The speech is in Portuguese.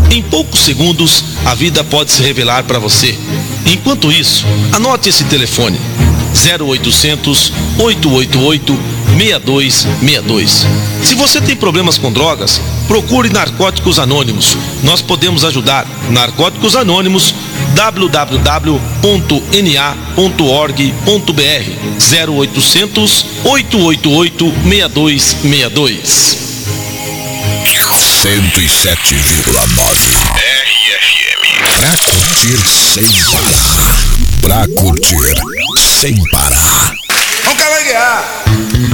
Em poucos segundos, a vida pode se revelar para você. Enquanto isso, anote esse telefone: 0800 888 6262. Se você tem problemas com drogas, procure Narcóticos Anônimos. Nós podemos ajudar. Narcóticos Anônimos, www.na.org.br, 0800 888 6262. 107,9 RFM. Pra curtir sem parar. Pra curtir sem parar. Vamos calanguear.